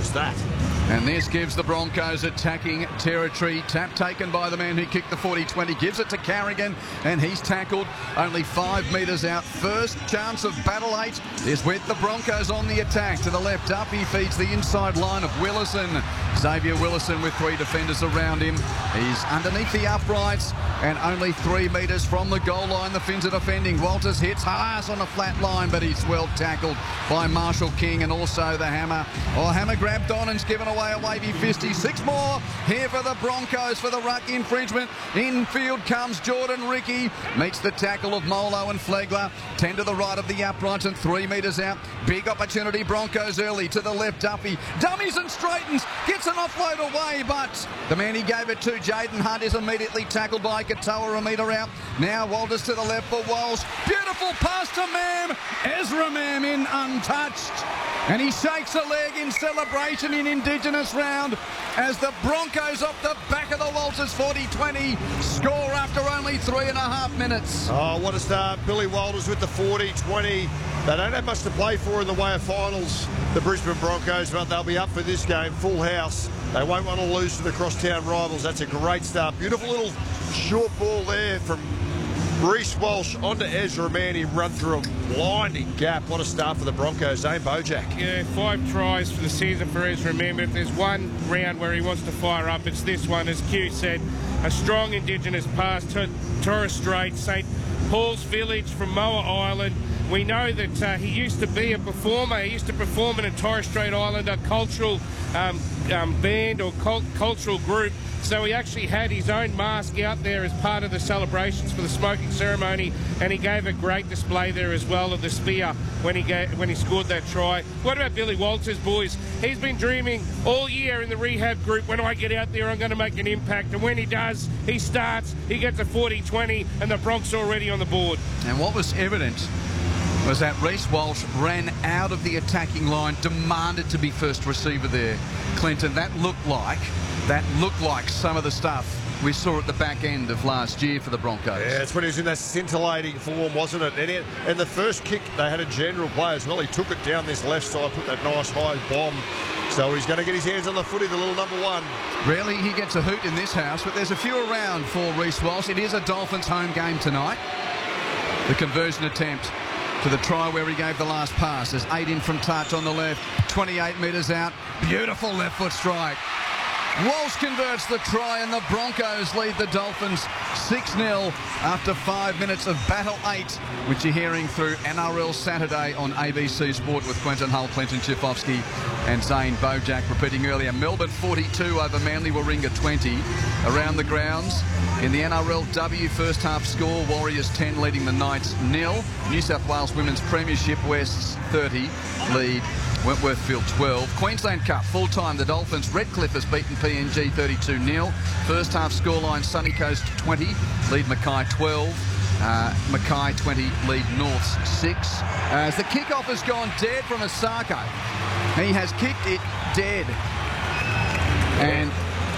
What's that? And this gives the Broncos attacking territory. Tap taken by the man who kicked the 40-20. Gives it to Carrigan, and he's tackled only 5 metres out. First chance of battle 8 is with the Broncos on the attack. To the left up, he feeds the inside line of Willison. Xavier Willison with 3 defenders around him. He's underneath the uprights and only 3 metres from the goal line. The Finns are defending. Walters hits Haas on the flat line, but he's well tackled by Marshall King and also the Hammer. Oh, Hammer grabbed on and's given away a wavy fisty. 6 more here for the Broncos for the ruck infringement. Infield comes Jordan Ricky. Meets the tackle of Molo and Flegler. 10 to the right of the uprights and 3 metres out. Big opportunity, Broncos early. To the left, Duffy. Dummies and straightens. Gets an offload away, but the man he gave it to, Jaden Hunt, is immediately tackled by Katoa. A metre out. Now Walters to the left for Walsh. Beautiful pass to Mam. Ezra Mam in untouched. And he shakes a leg in celebration in Indigenous round as the Broncos off the back of the Walters 40-20 score after only 3.5 minutes. Oh, what a start. Billy Walters with the 40-20. They don't have much to play for in the way of finals, the Brisbane Broncos, but they'll be up for this game. Full house. They won't want to lose to the crosstown rivals. That's a great start. Beautiful little short ball there from Reece Walsh onto Ezra Mann. He run through a blinding gap. What a start for the Broncos, Zane Bojack. Yeah, 5 tries for the season for Ezra Mann. But if there's one round where he wants to fire up, it's this one. As Q said, a strong Indigenous pass to Torres Strait, St Paul's Village from Moa Island. We know that he used to be a performer. He used to perform in a Torres Strait Islander cultural band or cultural group. So he actually had his own mask out there as part of the celebrations for the smoking ceremony, and he gave a great display there as well of the spear when he scored that try. What about Billy Walters, boys? He's been dreaming all year in the rehab group, when I get out there I'm going to make an impact, and when he does, he starts, he gets a 40-20, and the Bronx are already on the board. And what was evident was that Reece Walsh ran out of the attacking line, demanded to be first receiver there. Clinton, that looked like some of the stuff we saw at the back end of last year for the Broncos. Yeah, it's when he was in that scintillating form, wasn't it? And the first kick, they had a general play as well. He took it down this left side, put that nice high bomb. So he's going to get his hands on the footy, the little number 1. Rarely he gets a hoot in this house, but there's a few around for Reece Walsh. It is a Dolphins home game tonight. The conversion attempt to the try where he gave the last pass. There's 8 in from touch on the left, 28 metres out. Beautiful left foot strike. Walsh converts the try and the Broncos lead the Dolphins 6-0 after 5 minutes of Battle 8, which you're hearing through NRL Saturday on ABC Sport with Quentin Hull, Clinton Chifovsky and Zane Bojack. Repeating earlier, Melbourne 42 over Manly Warringah 20. Around the grounds in the NRLW first half score, Warriors 10 leading the Knights 0. New South Wales Women's Premiership, Wests 30 lead Wentworthfield 12. Queensland Cup full-time, the Dolphins. Redcliffe has beaten PNG 32-0. First half scoreline, Sunny Coast 20 lead Mackay 12. Mackay 20 lead Norths 6. As the kickoff has gone dead from Asako. He has kicked it dead. And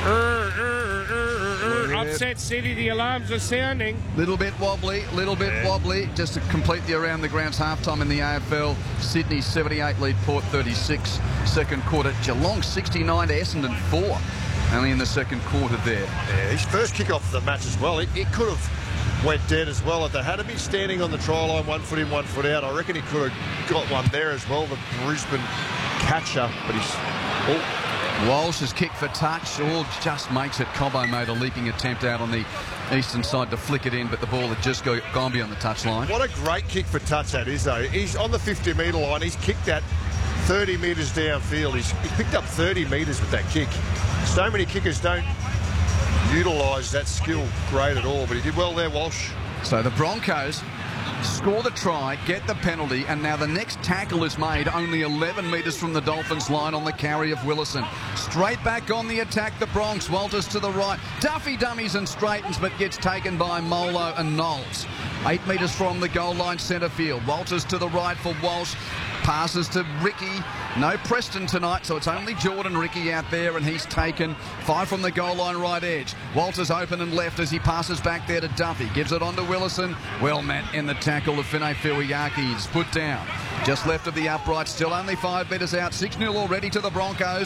Upset City, the alarms are sounding. Little bit wobbly. Just to complete the around the grounds halftime in the AFL. Sydney 78 lead Port 36. Second quarter, Geelong 69 to Essendon 4. Only in the second quarter there. Yeah, his first kick off of the match as well. It could have went dead as well if they had him. He's standing on the try line, 1 foot in, 1 foot out. I reckon he could have got one there as well, the Brisbane catcher. But he's... Walsh's kick for touch, all just makes it. Cobbo made a leaping attempt out on the eastern side to flick it in, but the ball had just gone beyond the touchline. What a great kick for touch that is, though. He's on the 50-metre line. He's kicked that 30 metres downfield. He's picked up 30 metres with that kick. So many kickers don't utilise that skill great at all, but he did well there, Walsh. So the Broncos score the try, get the penalty, and now the next tackle is made only 11 metres from the Dolphins line on the carry of Willison. Straight back on the attack, the Bronx. Walters to the right. Duffy dummies and straightens, but gets taken by Molo and Knowles. 8 metres from the goal line, centre field. Walters to the right for Walsh. Passes to Ricky. No Preston tonight, so it's only Jordan Ricky out there, and he's taken 5 from the goal line right edge. Walters open and left as he passes back there to Duffy. Gives it on to Willison. Well met in the tackle of Finay Fiwiaki. He's put down. Just left of the upright, still only 5 metres out. 6-0 already to the Broncos.